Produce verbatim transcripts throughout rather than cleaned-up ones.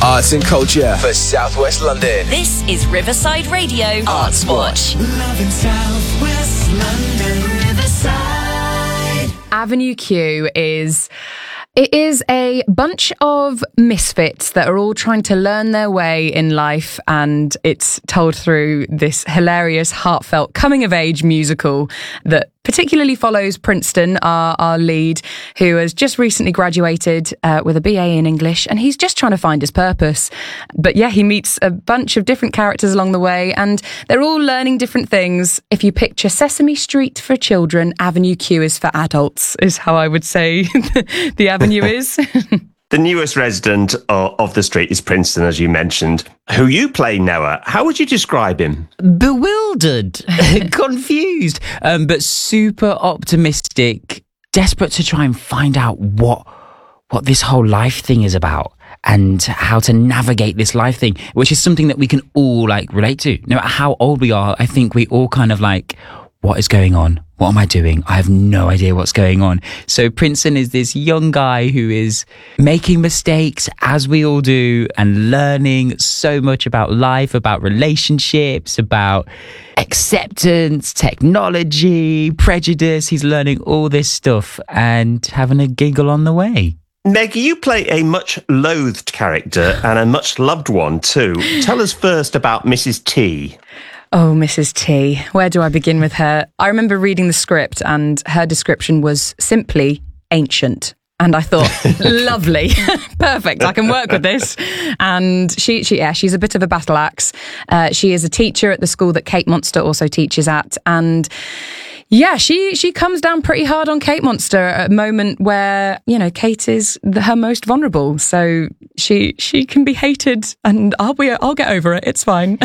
Arts and culture for South West London. This is Riverside Radio Arts Watch. Love in South West London, Riverside. Avenue Q is... It is a bunch of misfits that are all trying to learn their way in life, and it's told through this hilarious, heartfelt coming-of-age musical that particularly follows Princeton, our, our lead, who has just recently graduated uh, with a B A in English, and he's just trying to find his purpose. But yeah, he meets a bunch of different characters along the way, and they're all learning different things. If you picture Sesame Street for children, Avenue Q is for adults, is how I would say the avenue is. The newest resident of, of the street is Princeton, as you mentioned, who you play, Noah. How would you describe him? Bewildered, confused, um, but super optimistic, desperate to try and find out what what this whole life thing is about and how to navigate this life thing, which is something that we can all like relate to. No matter how old we are, I think we all kind of like, what is going on? What am I doing? I have no idea what's going on. So Princeton is this young guy who is making mistakes, as we all do, and learning so much about life, about relationships, about acceptance, technology, prejudice. He's learning all this stuff and having a giggle on the way. Meg, you play a much loathed character and a much loved one too. Tell us first about Missus T. Oh, Missus T. Where do I begin with her? I remember reading the script and her description was simply ancient. And I thought, lovely, perfect, I can work with this. And she, she, yeah, she's a bit of a battle axe. Uh, she is a teacher at the school that Kate Monster also teaches at. And yeah, she, she comes down pretty hard on Kate Monster at a moment where, you know, Kate is the, her most vulnerable. So she she can be hated and I'll be, I'll get over it. It's fine.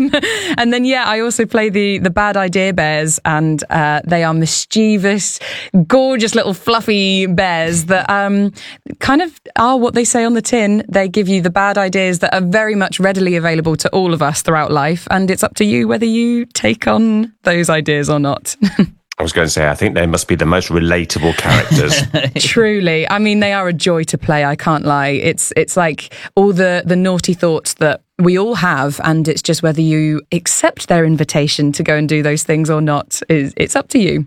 And then, yeah, I also play the, the Bad Idea Bears, and uh, they are mischievous, gorgeous little fluffy bears that um, kind of are what they say on the tin. They give you the bad ideas that are very much readily available to all of us throughout life. And it's up to you whether you take on those ideas or not. I was going to say, I think they must be the most relatable characters. Truly. I mean, they are a joy to play, I can't lie. It's it's like all the, the naughty thoughts that we all have, and it's just whether you accept their invitation to go and do those things or not. It's up to you.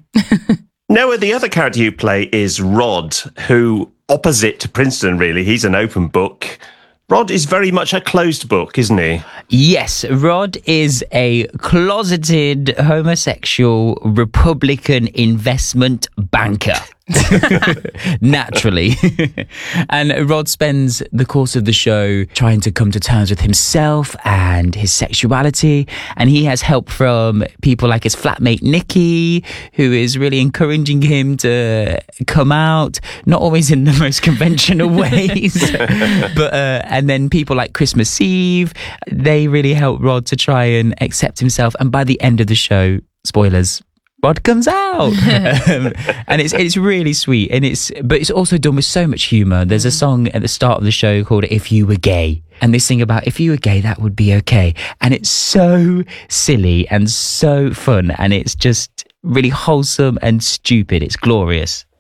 Noah, the other character you play is Rod, who, opposite to Princeton, really, he's an open book. Rod is very much a closed book, isn't he? Yes, Rod is a closeted homosexual Republican investment banker. Naturally. And Rod spends the course of the show trying to come to terms with himself and his sexuality, and he has help from people like his flatmate Nikki, who is really encouraging him to come out, not always in the most conventional ways. But uh, and then people like Christmas Eve, they really help Rod to try and accept himself, and by the end of the show, spoilers, Rod comes out. um, and it's it's really sweet, and it's but it's also done with so much humour. There's a song at the start of the show called If You Were Gay, and they sing about if you were gay, that would be okay. And it's so silly and so fun, and it's just really wholesome and stupid. It's glorious.